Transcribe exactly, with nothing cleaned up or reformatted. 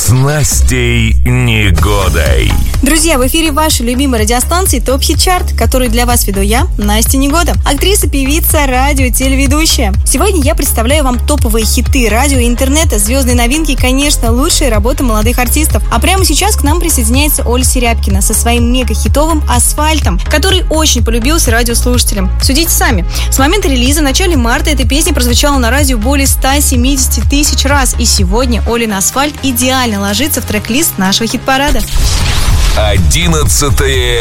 с Настей Негодой. Друзья, в эфире вашей любимой радиостанции ТОП Хит Чарт, который для вас веду я, Настя Негода, актриса, певица, радио и телеведущая. Сегодня я представляю вам топовые хиты радио и интернета, звездные новинки и, конечно, лучшие работы молодых артистов. А прямо сейчас к нам присоединяется Оля Серябкина со своим мега-хитовым «Асфальтом», который очень полюбился радиослушателям. Судите сами. С момента релиза в начале марта эта песня прозвучала на радио более ста семидесяти тысяч раз, и сегодня Олин «Асфальт» идеально ложится в трек-лист нашего хит-парада. Одиннадцатое